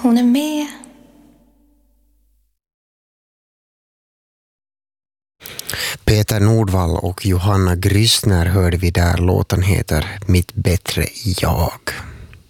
Hon är med. Peter Nordvall och Johanna Grissner hörde vi där. Låten heter Mitt bättre jag.